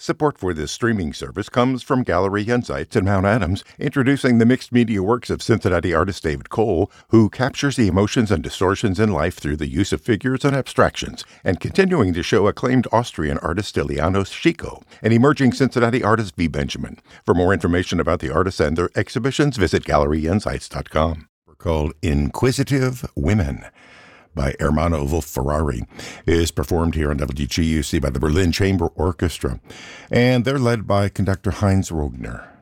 Support for this streaming service comes from Gallery Insights in Mount Adams, introducing the mixed media works of Cincinnati artist David Cole, who captures the emotions and distortions in life through the use of figures and abstractions, and continuing to show acclaimed Austrian artist Ilianos Chico and emerging Cincinnati artist V. Benjamin. For more information about the artists and their exhibitions, visit GalleryInsights.com. We're called Inquisitive Women by Ermanno Wolf-Ferrari is performed here on WGUC by the Berlin Chamber Orchestra, and they're led by conductor Heinz Rogner.